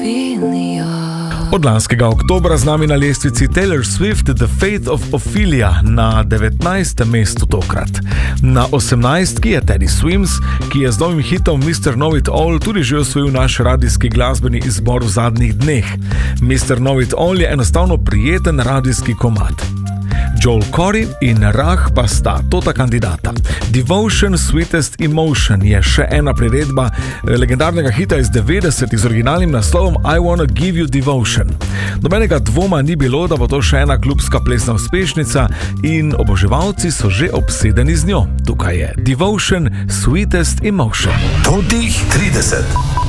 Od lanskega oktobra z nami na lestvici Taylor Swift The Fate of Ophelia na 19. mestu tokrat. Na 18. je Teddy Swims, ki je z novim hitom Mr. Know It All tudi že osvojil naš radijski glasbeni izbor v zadnjih dneh. Mr. Know It All je enostavno prijeten radijski komad. Joel Corry in Rah pa sta tota kandidata. Devotion, Sweetest Emotion je še ena priredba legendarnega hita iz 90-ih z originalnim naslovom I Wanna Give You Devotion. Nobenega dvoma ni bilo, da bo to še ena klubska plesna uspešnica in oboževalci so že obsedeni z njo. Tukaj je Devotion, Sweetest Emotion. Totih 30.